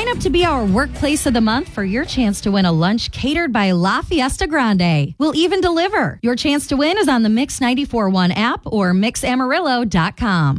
Sign up to be our workplace of the month for your chance to win a lunch catered by La Fiesta Grande. We'll even deliver. Your chance to win is on the Mix 94.1 app or mixamarillo.com.